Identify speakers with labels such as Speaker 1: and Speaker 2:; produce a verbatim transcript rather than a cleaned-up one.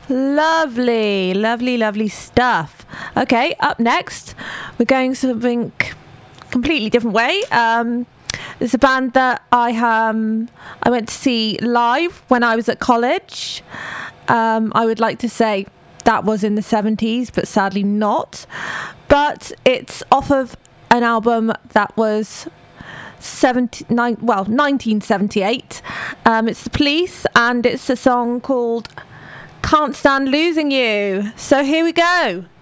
Speaker 1: Lovely, lovely, lovely stuff. Okay, up next, we're going something completely different way. Um, it's a band that I um I went to see live when I was at college. Um, I would like to say that was in the seventies, but sadly not. But it's off of an album that was seventy nine, well, nineteen seventy-eight. Um, it's The Police, and it's a song called Can't Stand Losing You. So here we go.